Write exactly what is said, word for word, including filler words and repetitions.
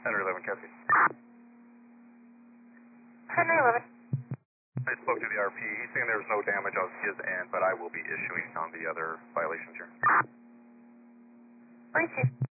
Center eleven, copy. Center eleven. I spoke to the R P. He's saying there was no damage on his end, but I will be issuing on the other violations here. Thank you.